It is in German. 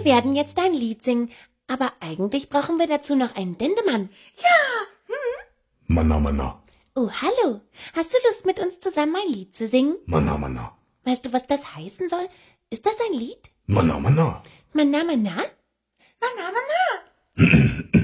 werden jetzt ein Lied singen, aber eigentlich brauchen wir dazu noch einen Dendemann. Ja. Manna, Manna. Oh, hallo. Hast du Lust, mit uns zusammen ein Lied zu singen? Manna, Manna. Weißt du, was das heißen soll? Ist das ein Lied? Manna, Manna. Manna, manna? Manna, manna.